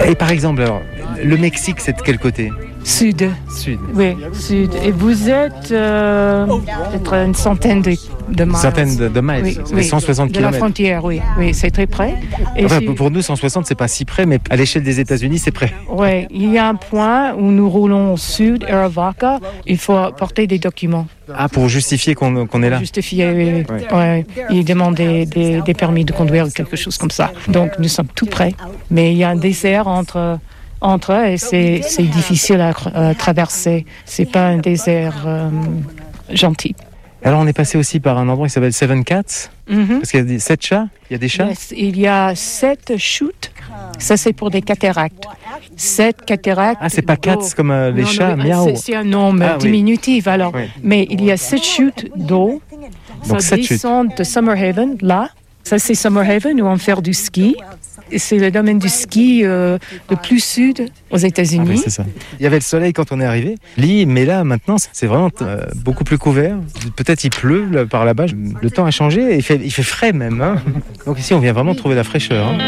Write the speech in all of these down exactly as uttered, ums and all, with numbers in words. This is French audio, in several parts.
Et par exemple, alors, le Mexique, c'est de quel côté ? Sud. Sud. Oui, sud. Et vous êtes euh, peut-être une centaine de, de miles. Centaine de, de miles, oui, c'est oui, cent soixante de kilomètres. la frontière, oui, oui, c'est très près. Et Enfin, si... pour nous, cent soixante, c'est pas si près, mais à l'échelle des États-Unis, c'est près. Oui, il y a un point où nous roulons au sud, Arivaca, il faut apporter des documents. Ah, pour justifier qu'on, qu'on est là. Justifier, oui. Ouais. Ouais. Il demande des, des, des permis de conduire ou quelque chose comme ça. Donc nous sommes tout près. Mais il y a un désert entre, entre eux et c'est, c'est difficile à, à traverser. C'est pas un désert euh, gentil. Alors, on est passé aussi par un endroit qui s'appelle Seven Cats, Mm-hmm. parce qu'il y a des, sept chats. Il y a des chats. Yes, il y a sept chutes. Ça, c'est pour des cataractes. Sept cataractes. Ah, c'est pas d'eau. cats comme euh, les Non, chats, non, miaou. c'est, c'est un nom Ah, oui. diminutif, alors. Oui. Mais il y a sept chutes d'eau. Donc, Ça sept chutes. descend de Summerhaven, là. Ça, c'est Summerhaven, où on fait du ski. Et c'est le domaine du ski euh, le plus sud aux Ah États-Unis. oui, c'est ça. Il y avait le soleil quand on est arrivé. Lit, mais là, maintenant, c'est vraiment euh, beaucoup plus couvert. Peut-être il pleut là, par là-bas. Le temps a changé et il fait, il fait frais même. Hein. Donc ici, on vient vraiment trouver la fraîcheur. Hein.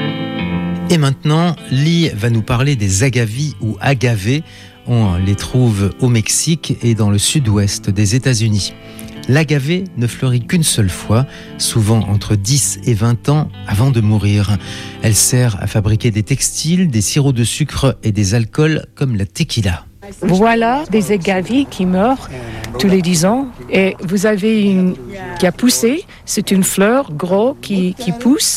Et maintenant, Lee va nous parler des agavis ou agavés. On les trouve au Mexique et dans le sud-ouest des États-Unis. L'agave ne fleurit qu'une seule fois, souvent entre dix et vingt ans avant de mourir. Elle sert à fabriquer des textiles, des sirops de sucre et des alcools comme la tequila. Voilà des agavis qui meurent tous les dix ans. Et vous avez une qui a poussé. C'est une fleur gros qui, qui pousse.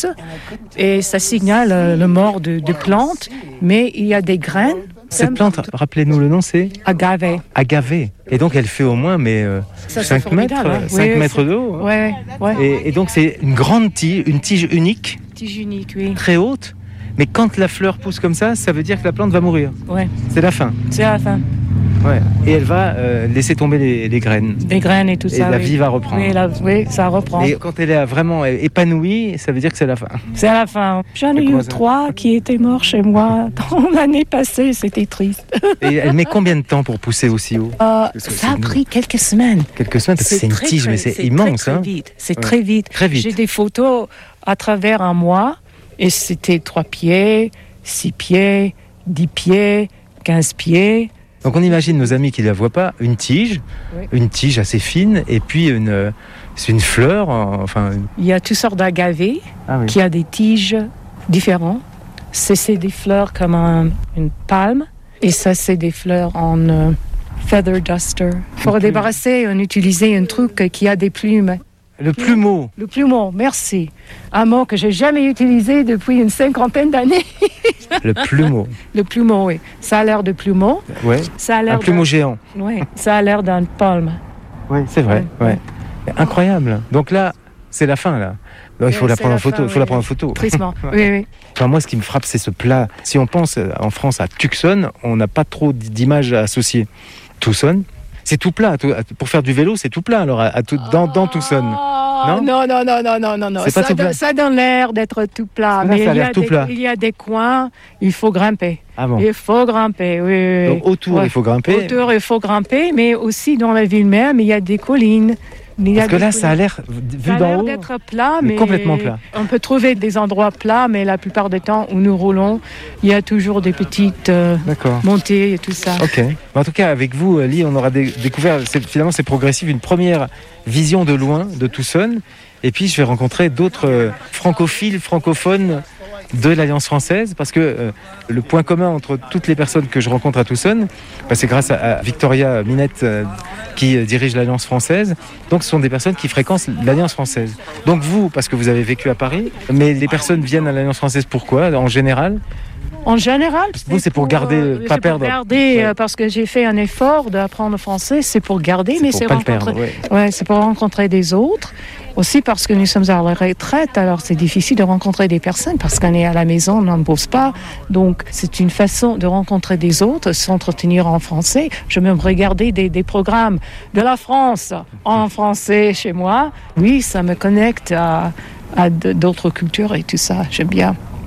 Et ça signale euh, le mort de, de plantes. Mais il y a des graines. Cette plante, rappelez-nous le nom, c'est Agave. agave. Et donc, elle fait au moins mais, euh, Ça, c'est cinq mètres, formidable, hein. cinq Oui, mètres c'est- d'eau. Ouais, ouais. Et, et donc, c'est une grande tige, une tige unique, Tige unique, oui. très haute. Mais quand la fleur pousse comme ça, ça veut dire que la plante va mourir. Ouais, C'est la fin. c'est à la fin. Ouais. Et elle va euh, laisser tomber les, les graines. Des graines et tout Et ça. la oui. vie va reprendre. Oui, la- oui, ça reprend. Et quand elle est vraiment épanouie, ça veut dire que c'est la fin. C'est à la fin. J'en ai Et comment eu ça trois qui étaient morts chez moi dans l'année passée. C'était triste. Et elle met combien de temps pour pousser aussi haut? Euh, Parce que ça a c'est- pris quelques semaines. Quelques semaines, parce que c'est une très, tige, très- mais c'est, c'est immense. Très, hein. très vite. C'est Ouais. très vite. Très vite. J'ai des photos à travers un mois et c'était trois pieds, six pieds, dix pieds, quinze pieds. Donc on imagine nos amis qui ne la voient pas, une tige, Oui. une tige assez fine, et puis une, euh, c'est une fleur, euh, enfin... une- Il y a toutes sortes d'agavés Ah oui. qui a des tiges différentes. C'est, c'est des fleurs comme un- une palme et ça, c'est des fleurs en euh, feather duster. Pour débarrasser, on utilisait un truc qui a des plumes. Le plumeau. Le plumeau, merci. Un mot que j'ai jamais utilisé depuis une cinquantaine d'années. Le plumeau. Le plumeau, oui. Ça a l'air de plumeau. Ouais. Ça a l'air Un plumeau géant. d'un... Oui, ça a l'air d'un palme. Oui, c'est vrai. Ouais, Ouais. Incroyable. Donc là, c'est la fin, là. Donc, il faut Ouais, la c'est prendre en la photo. fin, Il faut la oui, prendre en oui. photo. Tristement. Oui, oui. Enfin, moi, ce qui me frappe, c'est ce plat. Si on pense euh, en France à Tucson, on n'a pas trop d'images à associer. Tucson, c'est tout plat. Tout- Pour faire du vélo, c'est tout plat. Alors, à, à tout- dans, dans Tucson. Ah, Non non, non, non, non, non, non, non. C'est pas Ça, tout donne- plat. ça donne l'air d'être tout plat. Là, mais ça a il y, l'air a tout des, plat. il y a des coins, il faut grimper. Ah bon. Il faut grimper, oui, oui, oui. Donc, autour, Ouais. il faut grimper. Autour, il faut grimper, mais aussi dans la ville même, il y a des collines. Il y a Parce que des là, ça a collines. l'air, Ça vu a d'en l'air haut, d'être plat, mais mais complètement plat. On peut trouver des endroits plats, mais la plupart du temps où nous roulons, il y a toujours des petites euh, d'accord. montées et tout ça. Ok. En tout cas, avec vous, Lee, on aura dé- découvert, c'est- finalement, c'est progressif, une première vision de loin de Tucson. Et puis, je vais rencontrer d'autres euh, francophiles, francophones de l'Alliance française, parce que euh, le point commun entre toutes les personnes que je rencontre à Tucson, bah, c'est grâce à, à Victoria Minette euh, qui euh, dirige l'Alliance française. Donc, ce sont des personnes qui fréquentent l'Alliance française. Donc, vous, parce que vous avez vécu à Paris, mais les personnes viennent à l'Alliance française pourquoi, en général? En général, Vous, c'est pour garder, euh, pas c'est perdre. Pour garder, Ouais. euh, parce que j'ai fait un effort d'apprendre le français, c'est pour garder, C'est mais pour c'est pas le rencontrer. perdre, ouais. Ouais, c'est pour rencontrer des autres. Aussi parce que nous sommes à la retraite, alors c'est difficile de rencontrer des personnes parce qu'on est à la maison, on n'en bosse pas. Donc c'est une façon de rencontrer des autres, s'entretenir en français. Je même regarder des, des programmes de la France en français chez moi. Oui, ça me connecte à, à de- d'autres cultures et tout ça. J'aime bien.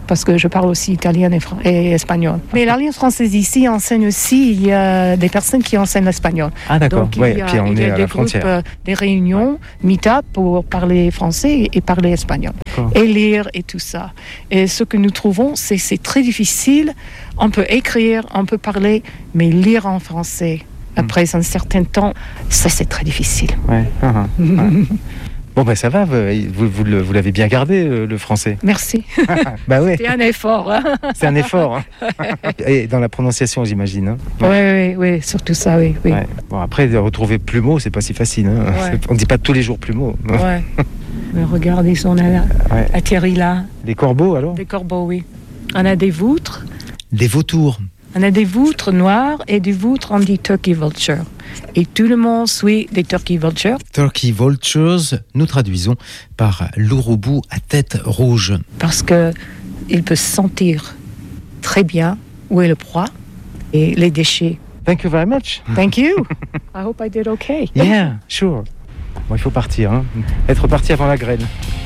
parce que je parle aussi italien et, fran- et espagnol. Mais l'Alliance française ici enseigne aussi, il y a des personnes qui enseignent l'espagnol. Ah d'accord, Donc il ouais, y a, puis on il y est a à des la groupes, frontière. euh, des réunions, meet-up pour parler français et parler espagnol. D'accord. Et lire et tout ça. Et ce que nous trouvons, c'est que c'est très difficile. On peut écrire, on peut parler, mais lire en français, après un certain temps, ça c'est très difficile. Ouais. Ah, ah, ouais. Bon ben ça va, vous, vous, le- vous l'avez bien gardé le, le français. Merci. Bah ouais, C'est un effort. Hein. c'est un effort. Hein. Et dans la prononciation, j'imagine. Hein. Oui, oui, oui, surtout ça, oui. oui. Ouais. Bon après de retrouver Plumeau, c'est pas si facile. Hein. Ouais. C'est- On dit pas tous les jours Plumeau. Ouais. Mais regarde, ils sont là, Ouais. atterris là. Les corbeaux alors. Des corbeaux, oui. On a des voutres. Des vautours. On a des voutres noires et des voutres, on dit turkey vulture. Et tout le monde suit des turkey vultures. Turkey vultures, nous traduisons par l'ouroubou à tête rouge. Parce qu'il peut sentir très bien où est le proie et les déchets. Thank you very much. Thank you. I hope I did okay. Yeah, sure. Bon, il faut partir. Hein. Être parti avant la graine.